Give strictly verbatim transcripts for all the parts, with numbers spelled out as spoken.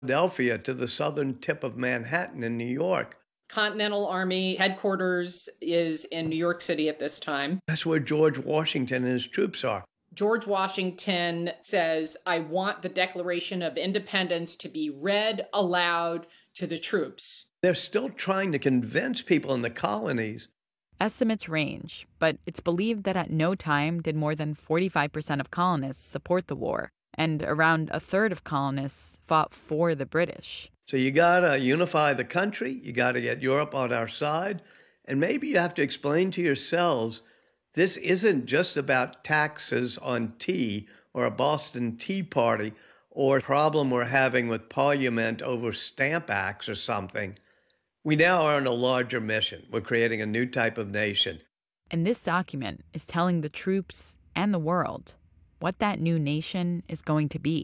Philadelphia to the southern tip of Manhattan in New York. Continental Army headquarters is in New York City at this time. That's where George Washington and his troops are. George Washington says, I want the Declaration of Independence to be read aloud to the troops. They're still trying to convince people in the colonies. Estimates range, but it's believed that at no time did more than forty-five percent of colonists support the war, and around a third of colonists fought for the British. So you gotta unify the country, you gotta get Europe on our side, and maybe you have to explain to yourselves this isn't just about taxes on tea or a Boston Tea Party or a problem we're having with Parliament over Stamp Acts or something. We now are on a larger mission. We're creating a new type of nation. And this document is telling the troops and the world what that new nation is going to be.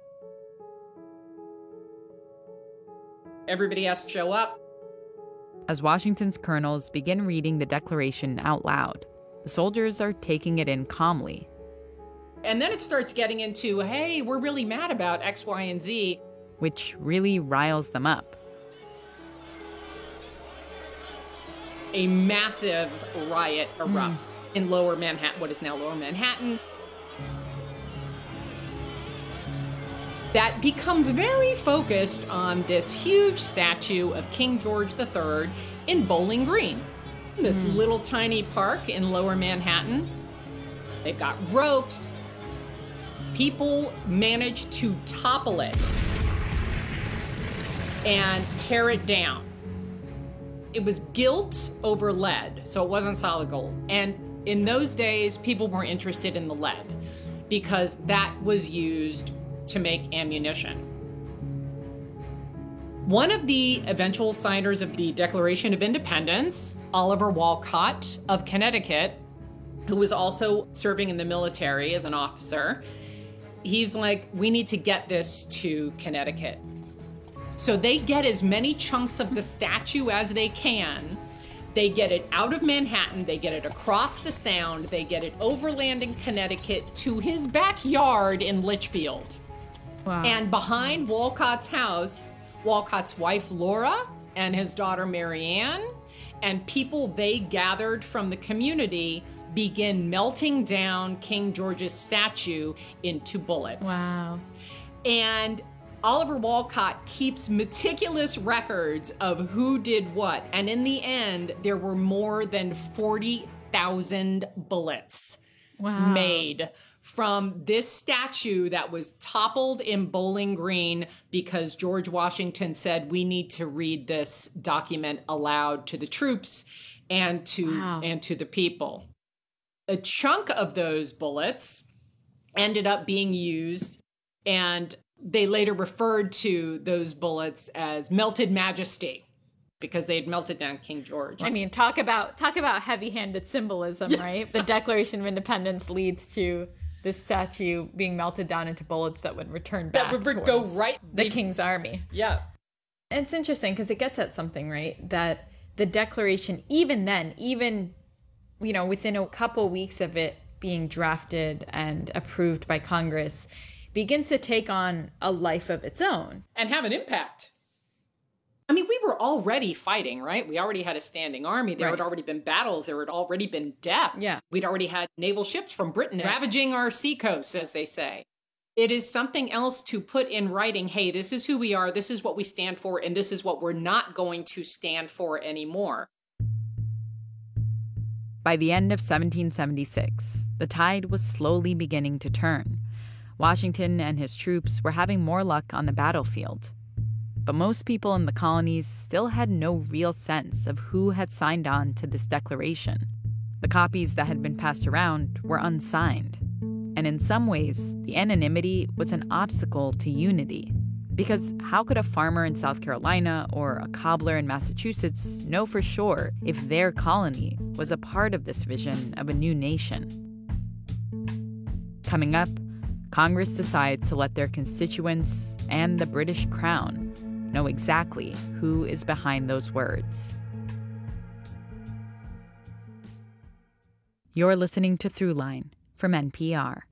Everybody has to show up. As Washington's colonels begin reading the Declaration out loud, the soldiers are taking it in calmly. And then it starts getting into, hey, we're really mad about X, Y, and Z. Which really riles them up. A massive riot erupts mm. in lower Manhattan, what is now lower Manhattan. That becomes very focused on this huge statue of King George the Third in Bowling Green. This mm. little tiny park in lower Manhattan. They've got ropes. People manage to topple it and tear it down. It was gilt over lead, so it wasn't solid gold. And in those days, people weren't interested in the lead because that was used to make ammunition. One of the eventual signers of the Declaration of Independence, Oliver Wolcott of Connecticut, who was also serving in the military as an officer, he's like, we need to get this to Connecticut. So they get as many chunks of the statue as they can. They get it out of Manhattan, they get it across the Sound, they get it overland in Connecticut to his backyard in Litchfield. Wow. And behind Wolcott's house, Wolcott's wife Laura and his daughter Marianne and people they gathered from the community begin melting down King George's statue into bullets. Wow. And Oliver Wolcott keeps meticulous records of who did what. And in the end, there were more than forty thousand bullets wow. made from this statue that was toppled in Bowling Green because George Washington said, we need to read this document aloud to the troops and to, wow. and to the people. A chunk of those bullets ended up being used, and they later referred to those bullets as melted majesty because they had melted down King George. I mean, talk about talk about heavy-handed symbolism, right? The Declaration of Independence leads to this statue being melted down into bullets that would return back that would go right the King's army. Yeah. And it's interesting because it gets at something, right? That the Declaration, even then, even, you know, within a couple weeks of it being drafted and approved by Congress, begins to take on a life of its own. And have an impact. I mean, we were already fighting, right? We already had a standing army. There right. had already been battles. There had already been death. Yeah. We'd already had naval ships from Britain yeah. ravaging our seacoasts, as they say. It is something else to put in writing, hey, this is who we are, this is what we stand for, and this is what we're not going to stand for anymore. By the end of seventeen seventy-six, the tide was slowly beginning to turn. Washington and his troops were having more luck on the battlefield. But most people in the colonies still had no real sense of who had signed on to this declaration. The copies that had been passed around were unsigned. And in some ways, the anonymity was an obstacle to unity. Because how could a farmer in South Carolina or a cobbler in Massachusetts know for sure if their colony was a part of this vision of a new nation? Coming up, Congress decides to let their constituents and the British Crown know exactly who is behind those words. You're listening to Throughline from N P R.